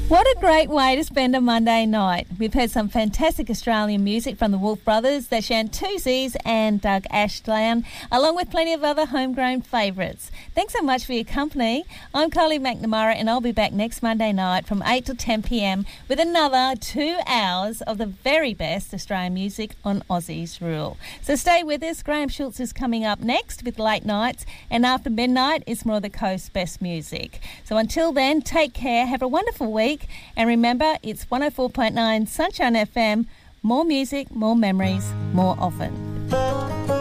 What a great way to spend a Monday night. We've heard some fantastic Australian music from the Wolf Brothers, the Shantuzis and Doug Ashdown, along with plenty of other homegrown favourites. Thanks so much for your company. I'm Kylie McNamara and I'll be back next Monday night from 8 to 10 p.m. with another 2 hours of the very best Australian music on Aussie's Rule. So stay with us. Graham Schultz is coming up next with Late Nights, and after midnight it's more of the coast's best music. So until then, take care, have a wonderful week. And remember, it's 104.9 Sunshine FM. More music, more memories, more often.